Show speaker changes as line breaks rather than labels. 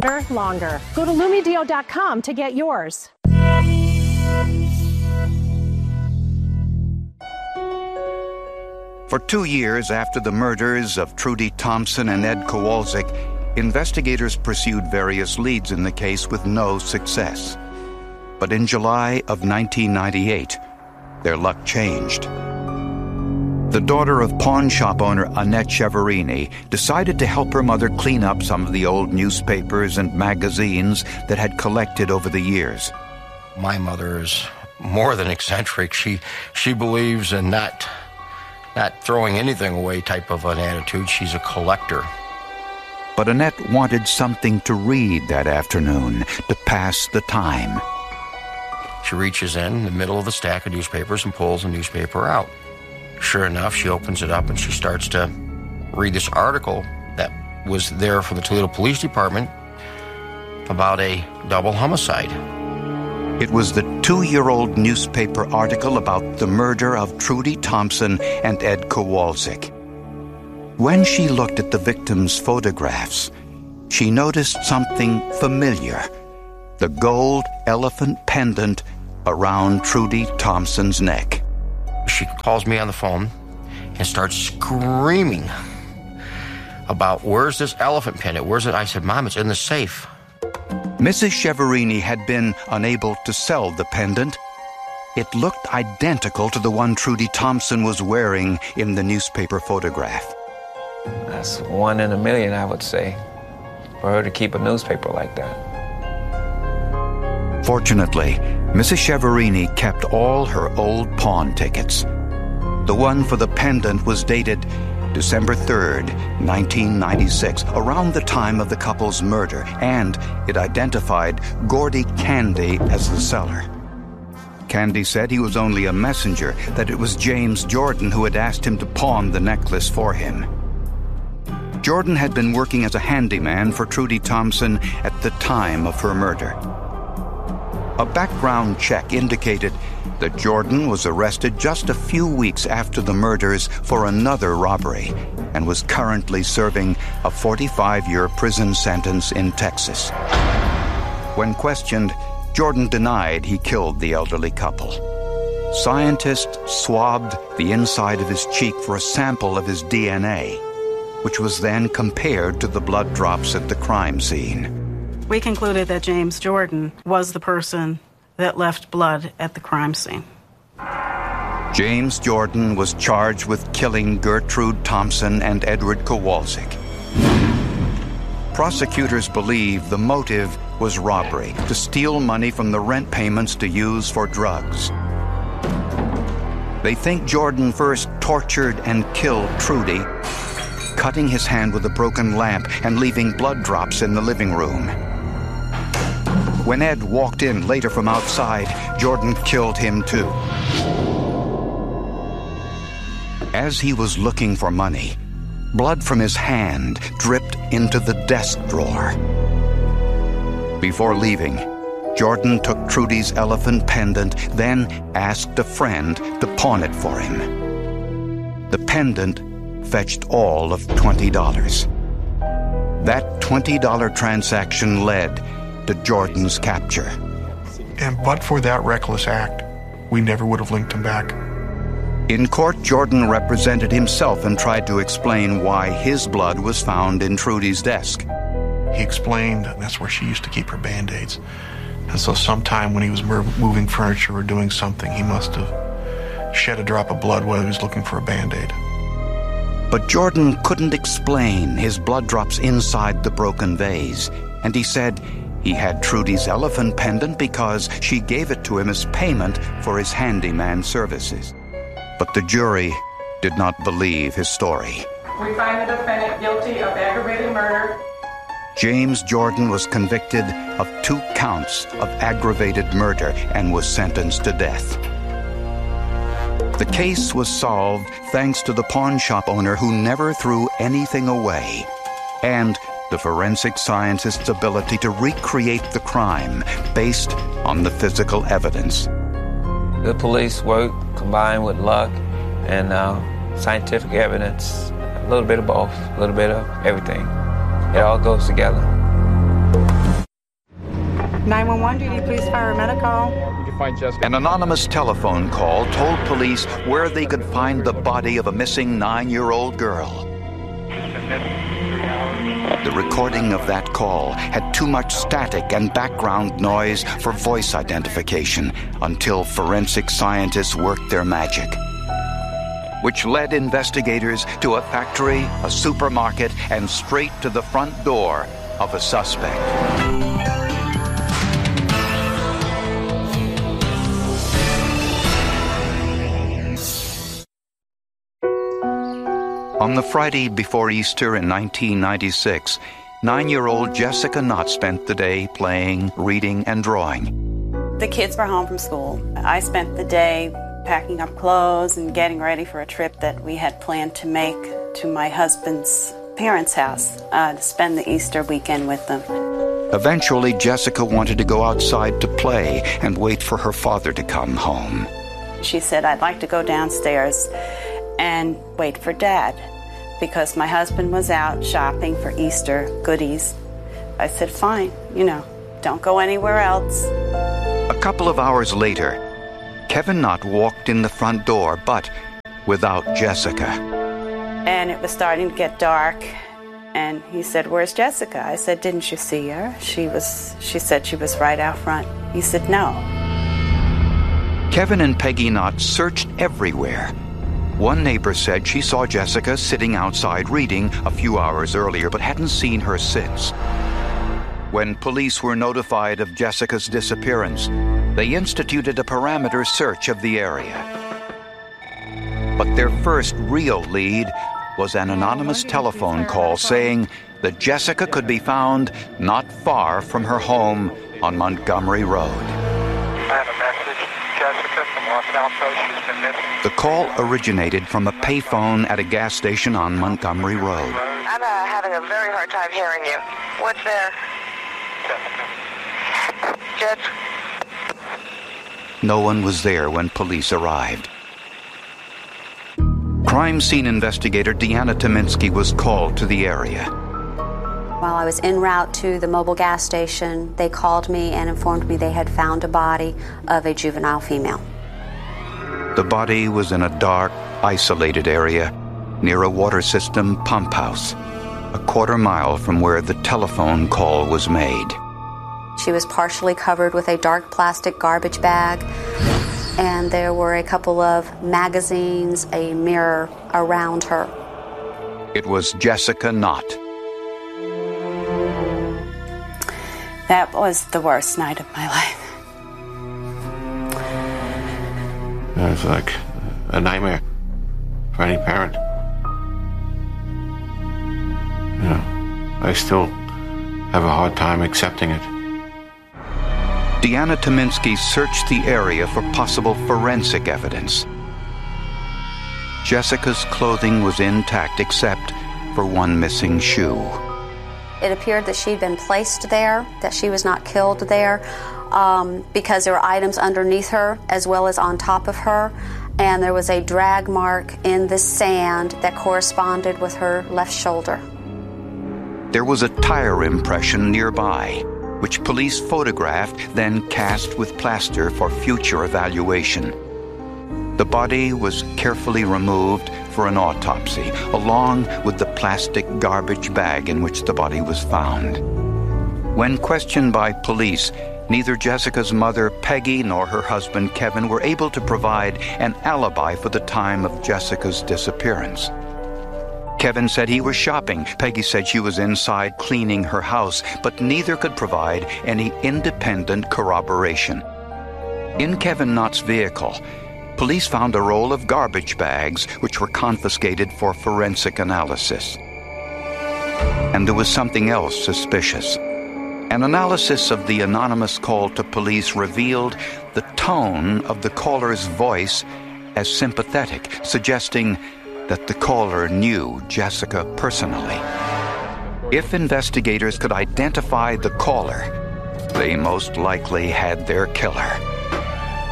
longer. Go to LumiDeo.com to get yours.
For 2 years after the murders of Trudy Thompson and Ed Kowalczyk, investigators pursued various leads in the case with no success. But in July of 1998, their luck changed. The daughter of pawn shop owner Annette Cheverini decided to help her mother clean up some of the old newspapers and magazines that had collected over the years.
My mother is more than eccentric. She believes in not throwing anything away type of an attitude. She's a collector.
But Annette wanted something to read that afternoon to pass the time.
She reaches in the middle of the stack of newspapers and pulls a newspaper out. Sure enough, she opens it up and she starts to read this article that was there from the Toledo Police Department about a double homicide.
It was the 2-year-old newspaper article about the murder of Trudy Thompson and Ed Kowalczyk. When she looked at the victims' photographs, she noticed something familiar: the gold elephant pendant around Trudy Thompson's neck.
She calls me on the phone and starts screaming about, where's this elephant pendant? Where's it? I said, Mom, it's in the safe.
Mrs. Cheverini had been unable to sell the pendant. It looked identical to the one Trudy Thompson was wearing in the newspaper photograph.
That's 1 in a million, I would say, for her to keep a newspaper like that.
Fortunately, Mrs. Cheverini kept all her old pawn tickets. The one for the pendant was dated December 3rd, 1996, around the time of the couple's murder, and it identified Gordy Candy as the seller. Candy said he was only a messenger, that it was James Jordan who had asked him to pawn the necklace for him. Jordan had been working as a handyman for Trudy Thompson at the time of her murder. A background check indicated that Jordan was arrested just a few weeks after the murders for another robbery and was currently serving a 45-year prison sentence in Texas. When questioned, Jordan denied he killed the elderly couple. Scientists swabbed the inside of his cheek for a sample of his DNA, which was then compared to the blood drops at the crime scene.
We concluded that James Jordan was the person that left blood at the crime scene.
James Jordan was charged with killing Gertrude Thompson and Edward Kowalczyk. Prosecutors believe the motive was robbery, to steal money from the rent payments to use for drugs. They think Jordan first tortured and killed Trudy, cutting his hand with a broken lamp and leaving blood drops in the living room. When Ed walked in later from outside, Jordan killed him too. As he was looking for money, blood from his hand dripped into the desk drawer. Before leaving, Jordan took Trudy's elephant pendant, then asked a friend to pawn it for him. The pendant fetched all of $20. That $20 transaction led to Jordan's capture.
And but for that reckless act, we never would have linked him back.
In court, Jordan represented himself and tried to explain why his blood was found in Trudy's desk.
He explained that's where she used to keep her Band-Aids. And so sometime when he was moving furniture or doing something, he must have shed a drop of blood while he was looking for a Band-Aid.
But Jordan couldn't explain his blood drops inside the broken vase, and he said he had Trudy's elephant pendant because she gave it to him as payment for his handyman services. But the jury did not believe his story.
We find the defendant guilty of aggravated murder.
James Jordan was convicted of 2 counts of aggravated murder and was sentenced to death. The case was solved thanks to the pawn shop owner who never threw anything away, and the forensic scientist's ability to recreate the crime based on the physical evidence.
The police work combined with luck and scientific evidence, a little bit of both, a little bit of everything. It all goes together.
911, duty, please fire a medical.
You can find Jessica.
An anonymous telephone call told police where they could find the body of a missing 9-year-old girl. The recording of that call had too much static and background noise for voice identification until forensic scientists worked their magic, which led investigators to a factory, a supermarket, and straight to the front door of a suspect. On the Friday before Easter in 1996, 9-year-old Jessica Knott spent the day playing, reading, and drawing.
The kids were home from school. I spent the day packing up clothes and getting ready for a trip that we had planned to make to my husband's parents' house to spend the Easter weekend with them.
Eventually, Jessica wanted to go outside to play and wait for her father to come home.
She said, "I'd like to go downstairs and wait for Dad," because my husband was out shopping for Easter goodies. I said, "Fine, don't go anywhere else."
A couple of hours later, Kevin Knott walked in the front door, but without Jessica.
And it was starting to get dark, and he said, "Where's Jessica?" I said, "Didn't you see her?" She said she was right out front. He said, "No."
Kevin and Peggy Knott searched everywhere. One neighbor said she saw Jessica sitting outside reading a few hours earlier, but hadn't seen her since. When police were notified of Jessica's disappearance, they instituted a perimeter search of the area. But their first real lead was an anonymous telephone call saying that Jessica could be found not far from her home on Montgomery Road.
I have a message. Jessica from Los Altos, she's been missing.
The call originated from a payphone at a gas station on Montgomery Road.
I'm having a very hard time hearing you. What's there?
Jessica.
No one was there when police arrived. Crime scene investigator Deanna Tominski was called to the area.
While I was en route to the mobile gas station, they called me and informed me they had found a body of a juvenile female.
The body was in a dark, isolated area near a water system pump house, a quarter-mile from where the telephone call was made.
She was partially covered with a dark plastic garbage bag, and there were a couple of magazines, a mirror around her.
It was Jessica Knott.
That was the worst night of my life.
It was like a nightmare for any parent. I still have a hard time accepting it.
Deanna Tominski searched the area for possible forensic evidence. Jessica's clothing was intact except for one missing shoe.
It appeared that she'd been placed there, that she was not killed there, because there were items underneath her as well as on top of her, and there was a drag mark in the sand that corresponded with her left shoulder.
There was a tire impression nearby, which police photographed, then cast with plaster for future evaluation. The body was carefully removed for an autopsy, along with the plastic garbage bag in which the body was found. When questioned by police, neither Jessica's mother, Peggy, nor her husband, Kevin, were able to provide an alibi for the time of Jessica's disappearance. Kevin said he was shopping. Peggy said she was inside cleaning her house, but neither could provide any independent corroboration. In Kevin Knott's vehicle, police found a roll of garbage bags which were confiscated for forensic analysis. And there was something else suspicious. An analysis of the anonymous call to police revealed the tone of the caller's voice as sympathetic, suggesting that the caller knew Jessica personally. If investigators could identify the caller, they most likely had their killer.